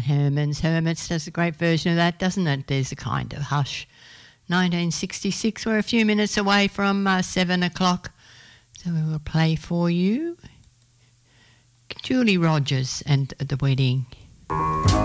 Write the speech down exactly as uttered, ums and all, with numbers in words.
Herman's Hermits does a great version of that, doesn't it? There's a Kind of Hush. nineteen sixty-six, we're a few minutes away from uh, seven o'clock. So we will play for you Julie Rogers and The Wedding.